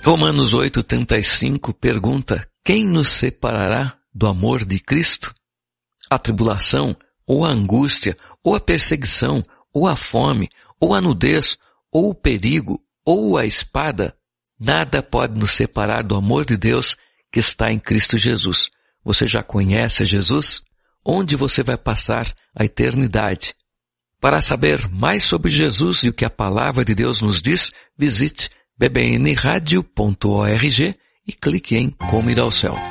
Romanos 8:35 pergunta: quem nos separará do amor de Cristo? A tribulação, ou a angústia, ou a perseguição, ou a fome, ou a nudez, ou o perigo, ou a espada, nada pode nos separar do amor de Deus que está em Cristo Jesus. Você já conhece Jesus? Onde você vai passar a eternidade? Para saber mais sobre Jesus e o que a palavra de Deus nos diz, visite bbnradio.org e clique em Como Ir ao Céu.